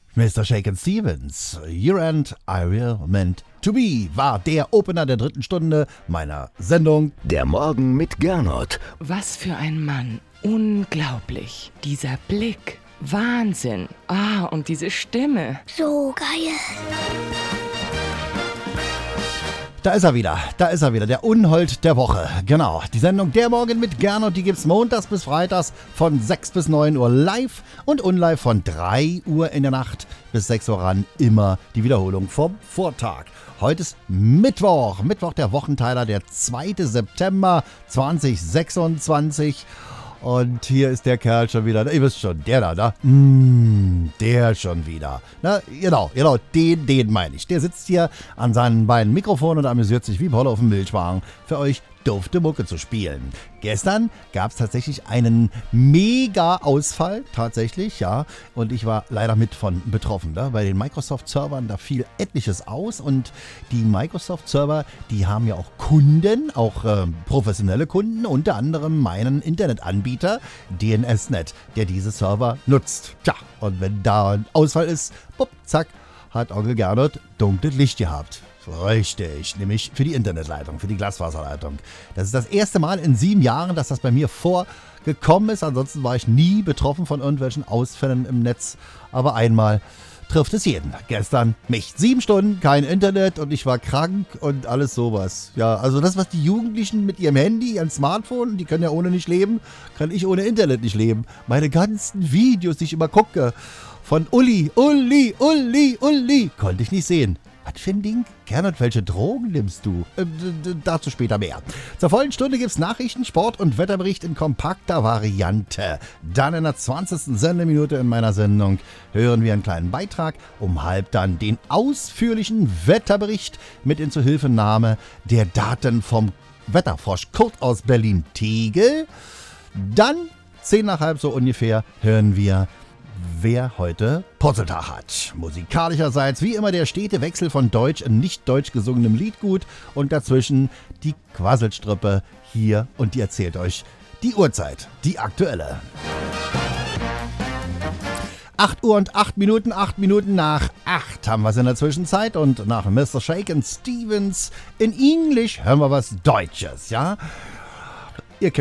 Mr. Shakin' Stevens, You're and I Will Meant to Be war der Opener der dritten Stunde meiner Sendung. Der Morgen mit Gernot. Was für ein Mann. Unglaublich. Dieser Blick. Wahnsinn. Und diese Stimme. So geil. Da ist er wieder, der Unhold der Woche. Genau, die Sendung Der Morgen mit Gernot, die gibt's montags bis freitags von 6 bis 9 Uhr live und unlive von 3 Uhr in der Nacht bis 6 Uhr ran. Immer die Wiederholung vom Vortag. Heute ist Mittwoch, der Wochenteiler, der 2. September 2026. Und hier ist der Kerl schon wieder. Ihr wisst schon, der da. Der schon wieder. Na, genau, den meine ich. Der sitzt hier an seinen beiden Mikrofonen und amüsiert sich wie Bolle auf dem Milchwagen, für euch dufte Mucke zu spielen. Gestern gab es tatsächlich einen Mega-Ausfall, tatsächlich, ja. Und ich war leider mit von betroffen. Ne? Bei den Microsoft-Servern, da fiel etliches aus. Und die Microsoft-Server, die haben ja auch Kunden, auch professionelle Kunden, unter anderem meinen Internetanbieter DNSNet, der diese Server nutzt. Tja, und wenn da ein Ausfall ist, bupp, zack, hat Onkel Gernot dunkles Licht gehabt. Richtig, nämlich für die Internetleitung, für die Glasfaserleitung. Das ist das erste Mal in 7 Jahren, dass das bei mir vorgekommen ist. Ansonsten war ich nie betroffen von irgendwelchen Ausfällen im Netz. Aber einmal trifft es jeden. Gestern mich. 7 Stunden, kein Internet und ich war krank und alles sowas. Ja, also das, was die Jugendlichen mit ihrem Handy, ihrem Smartphone, die können ja ohne nicht leben, kann ich ohne Internet nicht leben. Meine ganzen Videos, die ich immer gucke, von Uli, konnte ich nicht sehen. Was für ein Ding? Gernot, welche Drogen nimmst du? Dazu später mehr. Zur vollen Stunde gibt's Nachrichten, Sport und Wetterbericht in kompakter Variante. Dann in der 20. Sendeminute in meiner Sendung hören wir einen kleinen Beitrag. Um halb dann den ausführlichen Wetterbericht mit in Zuhilfenahme der Daten vom Wetterfrosch Kurt aus Berlin-Tegel. Dann 10 nach halb so ungefähr hören wir, wer heute Purzeltag hat. Musikalischerseits wie immer der stete Wechsel von deutsch und nicht deutsch gesungenem Liedgut und dazwischen die Quasselstrippe hier und die erzählt euch die Uhrzeit, die aktuelle. 8 Uhr und 8 Minuten, 8 Minuten nach 8 haben wir es in der Zwischenzeit und nach Mr. Shakin' Stevens in English hören wir was Deutsches, ja?